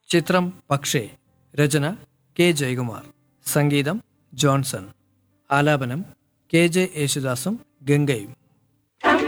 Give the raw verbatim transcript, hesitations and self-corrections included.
ചിത്രം പക്ഷേ. രചന കെ ജയകുമാർ. സംഗീതം ജോൺസൺ. ആലാപനം കെ ജെ യേശുദാസും ഗംഗയും.